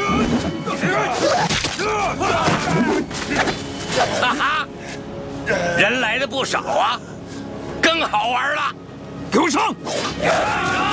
哈哈，人来的不少啊，更好玩了！ 给我上！